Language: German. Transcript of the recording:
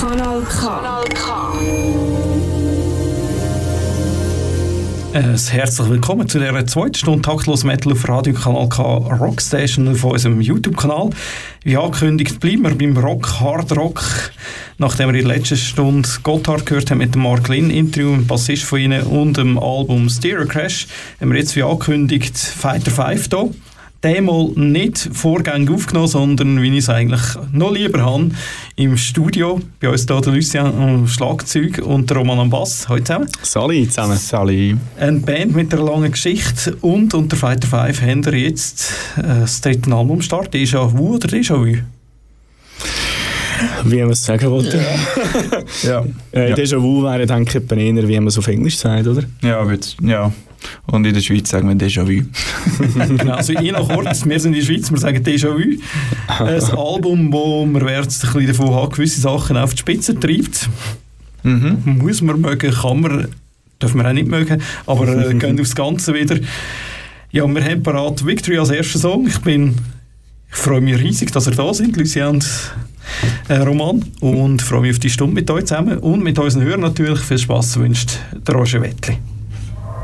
Kanal K. Herzlich willkommen zu dieser zweiten Stunde Taktlos Metal auf Radio Kanal K Rockstation auf unserem YouTube-Kanal. Wie angekündigt, bleiben wir beim Rock, Hard Rock. Nachdem wir in der letzten Stunde Gotthard gehört haben mit dem Mark Lynn Interview, dem Bassist von ihnen und dem Album Stereo Crash, haben wir jetzt wie angekündigt Fighter 5 hier. Mal nicht vorgängig aufgenommen, sondern, wie ich es eigentlich noch lieber habe, im Studio. Bei uns hier der Lucien am Schlagzeug und der Roman am Bass. Hallo zusammen. Sali zusammen. Sali. Eine Band mit einer langen Geschichte und unter Fighter 5 haben wir jetzt das dritte Album Start. Déjà-vu oder Déjà-vu? Wie man es sagen wollte. Ja. Déjà-vu wäre, denke ich, eher, wie man es auf Englisch sagt, oder? Ja. Und in der Schweiz sagen wir Déjà-vu. Genau, also je nach Ort, wir sind in der Schweiz, wir sagen Déjà-vu. Ein Album, wo man ein bisschen davon haben, gewisse Sachen auf die Spitze treibt. Muss man mögen, kann man, darf man auch nicht mögen, aber gehen aufs Ganze wieder. Ja, wir haben parat Victory als ersten Song. Ich freue mich riesig, dass ihr da sind, Lucien und Roman, und freue mich auf die Stunde mit euch zusammen und mit unseren Hörern natürlich. Viel Spass wünscht der Roger Wettli.